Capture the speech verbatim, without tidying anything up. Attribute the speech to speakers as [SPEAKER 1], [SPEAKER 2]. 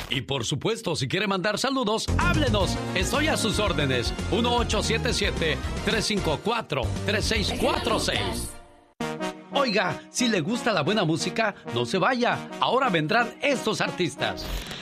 [SPEAKER 1] Y por supuesto, si quiere mandar saludos, háblenos. Estoy a sus órdenes. uno ocho siete siete, tres cinco cuatro, tres seis cuatro seis. Oiga, si le gusta la buena música, no se vaya. Ahora vendrán estos artistas.